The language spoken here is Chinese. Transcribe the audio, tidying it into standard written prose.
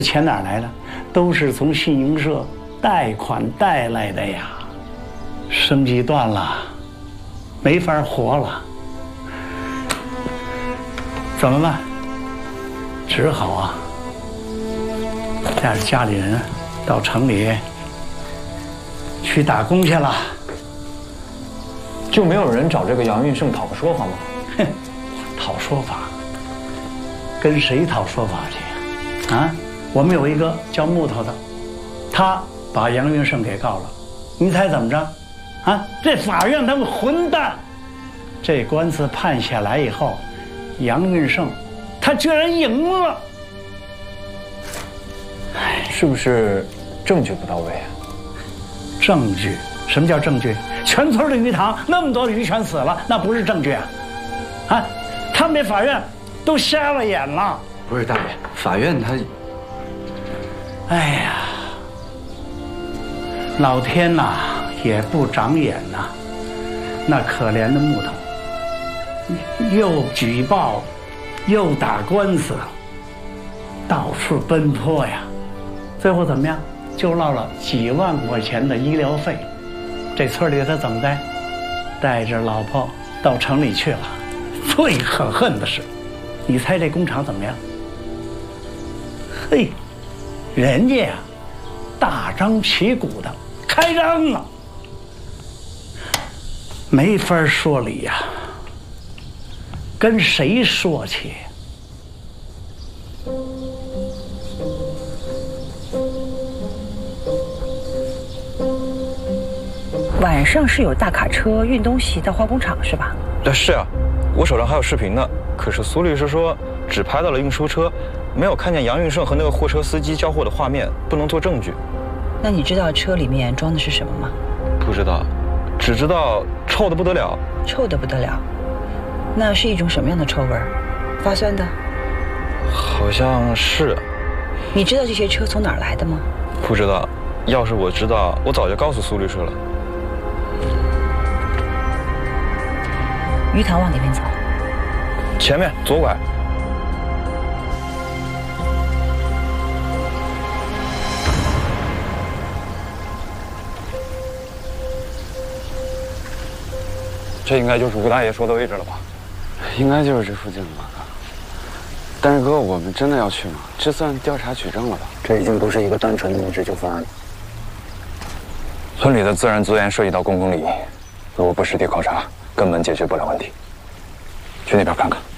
钱哪来的？都是从信营社贷款贷来的呀。生计断了，没法活了，怎么办？只好带着家里人到城里去打工去了。 就没有人找这个杨运胜讨个说法吗？ 哼，讨说法？跟谁讨说法去？啊？我们有一个叫木头的，他把杨运胜给告了。你猜怎么着？啊，这法院他们混蛋！这官司判下来以后，杨运胜他居然赢了。 哎，是不是证据不到位啊？ 证据？什么叫证据？全村的鱼塘那么多的鱼全死了，那不是证据啊！啊，他们这法院都瞎了眼了。 不是大爷，法院他…… 哎呀，老天呐，也不长眼呐！那可怜的木头，又举报，又打官司，到处奔波呀，最后怎么样？就落了几万块钱的医疗费。这村里他怎么的？带着老婆到城里去了。最可恨的是，你猜这工厂怎么样？嘿，人家呀，大张旗鼓的开张了，没法说理呀。跟谁说去？ 晚上是有大卡车运东西到化工厂是吧？ 是啊，我手上还有视频呢。可是苏律师说只拍到了运输车，没有看见杨运胜和那个货车司机交货的画面，不能做证据。 那你知道车里面装的是什么吗？ 不知道，只知道臭得不得了。 臭得不得了？那是一种什么样的臭味儿？发酸的？ 好像是。 你知道这些车从哪儿来的吗？ 不知道。要是我知道，我早就告诉苏律师了。 鱼塘往哪边走？ 前面左拐。这应该就是吴大爷说的位置了吧？ 应该就是这附近了吧，哥。但是哥，我们真的要去吗？这算调查取证了吧？ 这已经不是一个单纯的民事纠纷案了。 村里的自然资源涉及到公共利益，如果不实地考察，根本解决不了问题。去那边看看。